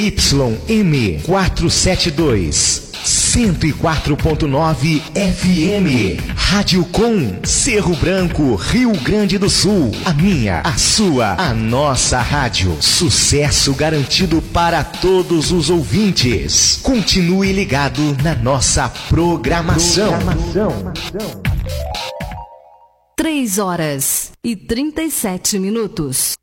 YM 472, 104.9 FM. Rádio Com, Cerro Branco, Rio Grande do Sul. A minha, a sua, a nossa rádio. Sucesso garantido para todos os ouvintes. Continue ligado na nossa programação. 3 horas e 37 minutos.